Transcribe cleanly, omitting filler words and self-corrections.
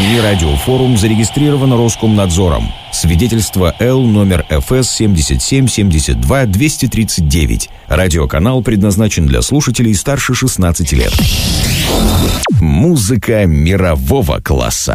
СМИ «Радиофорум» зарегистрировано Роскомнадзором. Свидетельство Л номер ФС 7772-239. Радиоканал предназначен для слушателей старше 16 лет. Музыка мирового класса.